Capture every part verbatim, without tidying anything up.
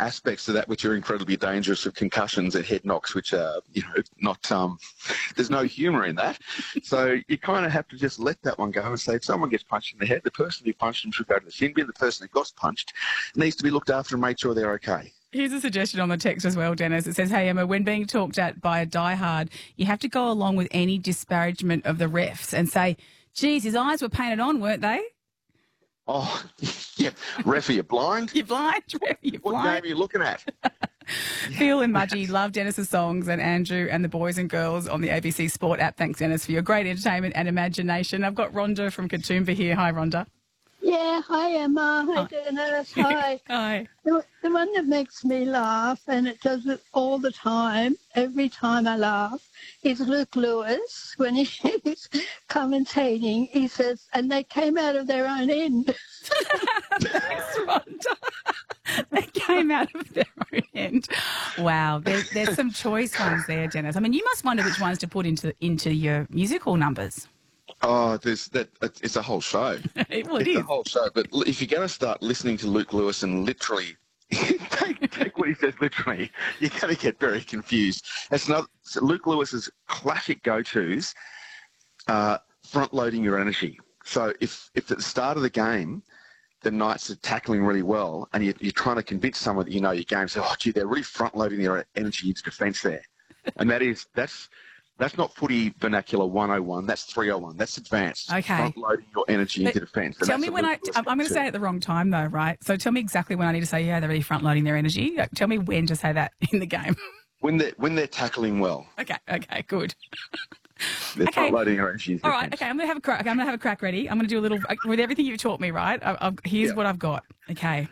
aspects of that which are incredibly dangerous, of concussions and head knocks, which are, you know, not, um, there's no humour in that. So you kind of have to just let that one go and say, if someone gets punched in the head, the person who punched them should go to the sin bin. The person who got punched needs to be looked after and made sure they're okay. Here's a suggestion on the text as well, Dennis. It says, hey, Emma, when being talked at by a diehard, you have to go along with any disparagement of the refs and say, geez, his eyes were painted on, weren't they? Oh, yeah. Ref, are you blind? You're blind, Ref, you're what blind. What game are you looking at? Phil and Mudgee love Dennis's songs, and Andrew and the boys and girls on the A B C Sport app. Thanks, Dennis, for your great entertainment and imagination. I've got Rhonda from Katoomba here. Hi, Rhonda. Yeah, hi Emma, hi Dennis, hi. Hi. The, the one that makes me laugh, and it does it all the time, every time I laugh, is Luke Lewis. When he's commentating, he says, and they came out of their own end. Thanks, Rhonda. They came out of their own end. Wow, there's, there's some choice ones there, Dennis. I mean, you must wonder which ones to put into into your musical numbers. Oh, there's that. It's a whole show. well, it it's is. a whole show. But if you're going to start listening to Luke Lewis and literally take, take what he says literally, you're going to get very confused. It's not so Luke Lewis's classic go-tos. Uh, front-loading your energy. So if if at the start of the game, the Knights are tackling really well, and you're, you're trying to convince someone that you know your game, so oh, gee, they're really front-loading their energy into defence there, and that is that's. That's not footy vernacular one oh one. That's three oh one. That's advanced. Okay. Front-loading your energy But into defence. Tell me when I... I'm going to say it at the wrong time, though, right? So tell me exactly when I need to say, yeah, they're really front-loading their energy. Tell me when to say that in the game. When they're, when they're tackling well. Okay, okay, good. They're Okay. front-loading your energy into All right, defence. okay, I'm going to have a crack. I'm going to have a crack ready. I'm going to do a little... With everything you've taught me, right? I, I've, here's Yeah. what I've got. Okay.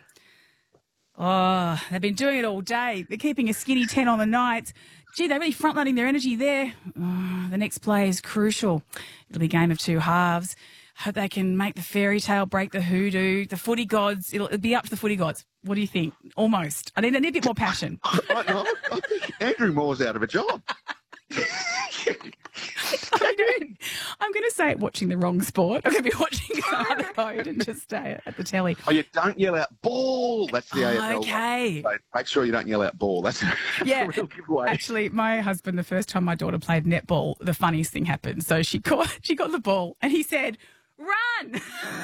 Oh, they've been doing it all day. They're keeping a skinny ten on the Knights. Gee, they're really front-loading their energy there. Oh, the next play is crucial. It'll be a game of two halves. Hope they can make the fairy tale break the hoodoo. The footy gods, it'll, it'll be up to the footy gods. What do you think? Almost. I need, I need a bit more passion. I, I, I think Andrew Moore's out of a job. I don't, I'm going to say it watching the wrong sport. I'm going to be watching some other code and just stay at the telly. Oh, you don't yell out ball. That's the A F L. Okay. So make sure you don't yell out ball. That's, that's Yeah. a real giveaway. Actually, my husband, the first time my daughter played netball, the funniest thing happened. So she caught, she got the ball and he said, run!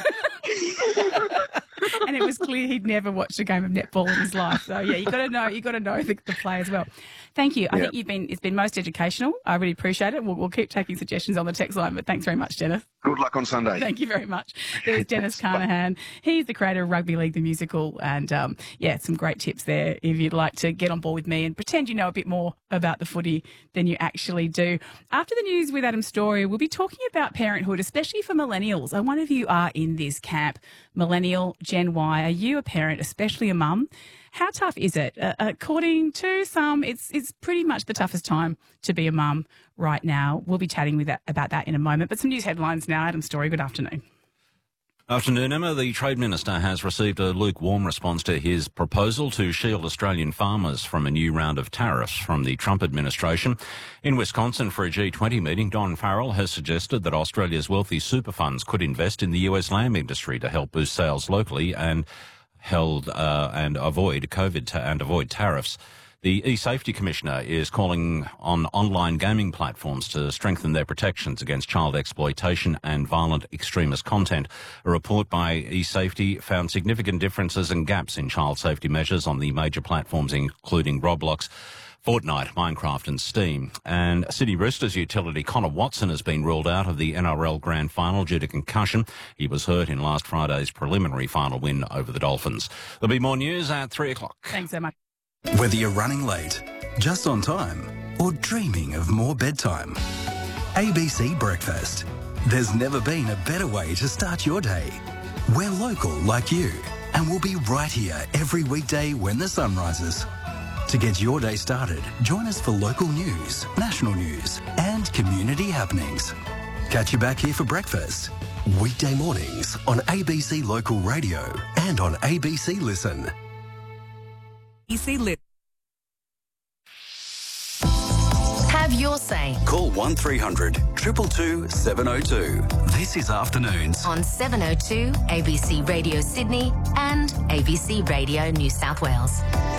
And it was clear he'd never watched a game of netball in his life. So yeah, you got to know, you got to know the, the play as well. Thank you. I Yeah. think you've been, it's been most educational. I really appreciate it. We'll, we'll keep taking suggestions on the text line, but thanks very much, Dennis. Good luck on Sunday. Thank you very much. There's Dennis Thanks. Carnahan. He's the creator of Rugby League, the musical, and um, yeah, some great tips there if you'd like to get on board with me and pretend you know a bit more about the footy than you actually do. After the news with Adam Story, we'll be talking about parenthood, especially for millennials. I wonder if you are in this camp, millennial, Gen Y. Are you a parent, especially a mum? How tough is it? Uh, according to some, it's it's pretty much the toughest time to be a mum right now. We'll be chatting with that, about that in a moment. But some news headlines now. Adam Story, good afternoon. Afternoon, Emma. The Trade Minister has received a lukewarm response to his proposal to shield Australian farmers from a new round of tariffs from the Trump administration. In Wisconsin for a G twenty meeting, Don Farrell has suggested that Australia's wealthy super funds could invest in the U S lamb industry to help boost sales locally and held uh, and avoid COVID ta- and avoid tariffs. The e-Safety Commissioner is calling on online gaming platforms to strengthen their protections against child exploitation and violent extremist content. A report by e-Safety found significant differences and gaps in child safety measures on the major platforms, including Roblox, Fortnite, Minecraft and Steam. And Sydney Roosters utility Connor Watson has been ruled out of the N R L Grand Final due to concussion. He was hurt in last Friday's preliminary final win over the Dolphins. There'll be more news at three o'clock. Thanks so much. Whether you're running late, just on time, or dreaming of more bedtime, A B C Breakfast. There's never been a better way to start your day. We're local like you, and we'll be right here every weekday when the sun rises. To get your day started, join us for local news, national news, and community happenings. Catch you back here for breakfast. Weekday mornings on A B C Local Radio and on A B C Listen. A B C Listen. Have your say Call one three hundred two two two seven oh two. This is Afternoons. on seven oh two A B C Radio Sydney and A B C Radio New South Wales.